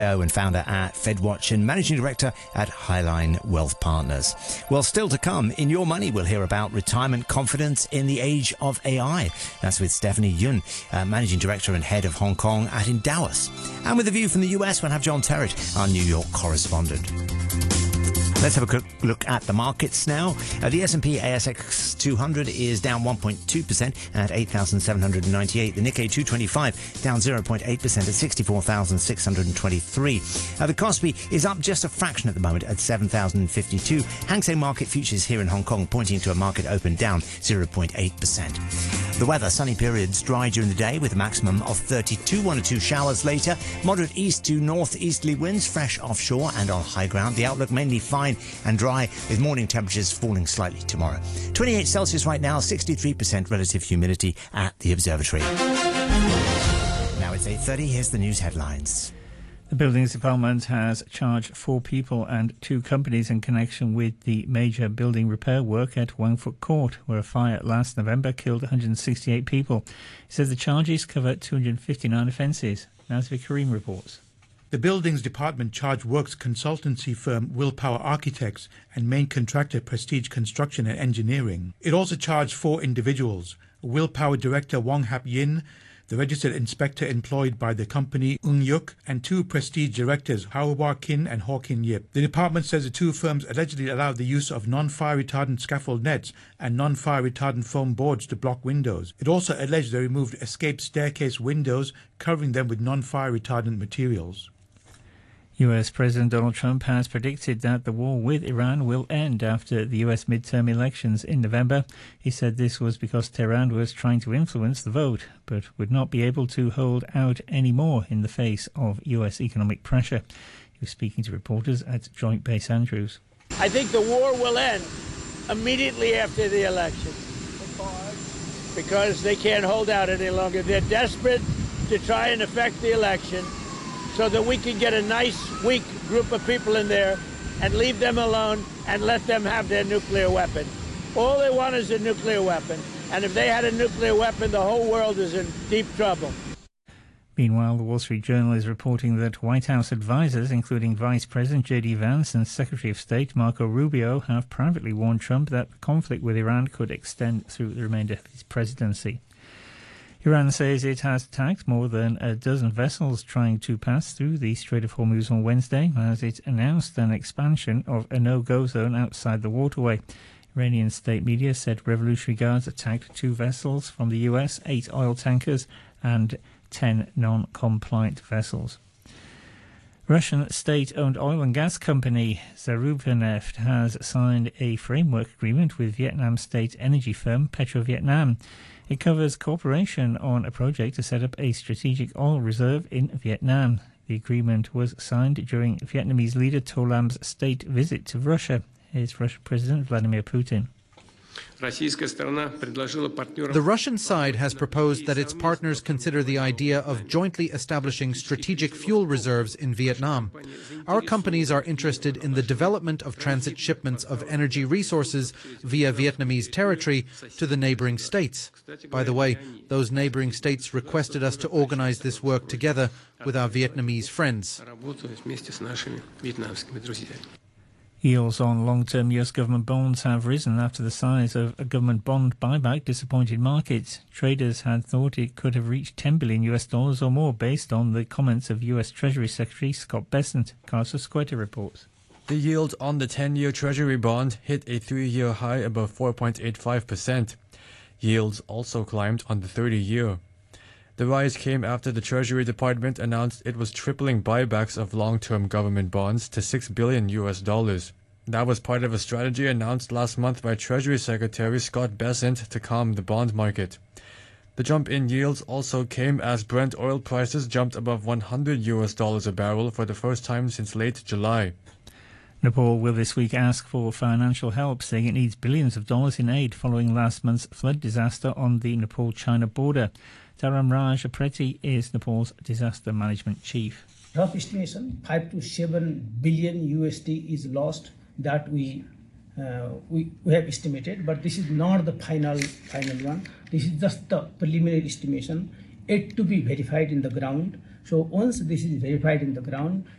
And founder at FedWatch and managing director at Highline Wealth Partners. Well, still to come, in Your Money, we'll hear about retirement confidence in the age of AI. That's with Stephanie Yun, managing director and head of Hong Kong at Endowus. And with a view from the US, we'll have John Terrett, our New York correspondent. Let's have a quick look at the markets now. The S&P ASX 200 is down 1.2% at 8,798. The Nikkei 225 down 0.8% at 64,623. The Kospi is up just a fraction at the moment at 7,052. Hang Seng Market futures here in Hong Kong pointing to a market open down 0.8%. The weather, sunny periods, dry during the day with a maximum of 32, 1 or 2 showers later. Moderate east to northeasterly winds, fresh offshore and on high ground. The outlook mainly fine and dry with morning temperatures falling slightly tomorrow. 28 Celsius right now, 63% relative humidity at the observatory. Now it's 8:30, here's the news headlines. The Buildings Department has charged 4 people and 2 companies in connection with the major building repair work at Wangfuk Court, where a fire last November killed 168 people. It says the charges cover 259 offences. Nazvi Karim reports. The Buildings Department charged works consultancy firm Willpower Architects and main contractor Prestige Construction and Engineering. It also charged 4 individuals: Willpower Director Wong Hap Yin, the registered inspector employed by the company Ung Yuk, and 2 Prestige directors Hawar Kin and Hawkin Yip. The department says the 2 firms allegedly allowed the use of non-fire retardant scaffold nets and non-fire retardant foam boards to block windows. It also alleged they removed escape staircase windows, covering them with non-fire retardant materials. US President Donald Trump has predicted that the war with Iran will end after the US midterm elections in November. He said this was because Tehran was trying to influence the vote, but would not be able to hold out any more in the face of US economic pressure. He was speaking to reporters at Joint Base Andrews. I think the war will end immediately after the election because they can't hold out any longer. They're desperate to try and affect the election so that we can get a nice, weak group of people in there and leave them alone and let them have their nuclear weapon. All they want is a nuclear weapon. And if they had a nuclear weapon, the whole world is in deep trouble. Meanwhile, the Wall Street Journal is reporting that White House advisors, including Vice President J.D. Vance and Secretary of State Marco Rubio, have privately warned Trump that the conflict with Iran could extend through the remainder of his presidency. Iran says it has attacked more than a dozen vessels trying to pass through the Strait of Hormuz on Wednesday, as it announced an expansion of a no-go zone outside the waterway. Iranian state media said Revolutionary Guards attacked 2 vessels from the US, 8 oil tankers and 10 non-compliant vessels. Russian state-owned oil and gas company Zarubneft has signed a framework agreement with Vietnam state energy firm PetroVietnam. It covers cooperation on a project to set up a strategic oil reserve in Vietnam. The agreement was signed during Vietnamese leader To Lam's state visit to Russia. Here's Russian President Vladimir Putin. The Russian side has proposed that its partners consider the idea of jointly establishing strategic fuel reserves in Vietnam. Our companies are interested in the development of transit shipments of energy resources via Vietnamese territory to the neighboring states. By the way, those neighboring states requested us to organize this work together with our Vietnamese friends. Yields on long-term US government bonds have risen after the size of a government bond buyback disappointed markets. Traders had thought it could have reached $10 billion or more based on the comments of US Treasury Secretary Scott Bessent. Carlos Escueta reports. The yield on the 10-year Treasury bond hit a 3-year high above 4.85%. Yields also climbed on the 30-year. The rise came after the Treasury Department announced it was tripling buybacks of long-term government bonds to $6 billion. That was part of a strategy announced last month by Treasury Secretary Scott Bessent to calm the bond market. The jump in yields also came as Brent oil prices jumped above $100 a barrel for the first time since late July. Nepal will this week ask for financial help, saying it needs billions of dollars in aid following last month's flood disaster on the Nepal-China border. Dharam Raj Apreti is Nepal's disaster management chief. Rough estimation, 5 to 7 billion USD is lost that we have estimated, but this is not the final one. This is just the preliminary estimation, yet to be verified in the ground. So once this is verified in the ground,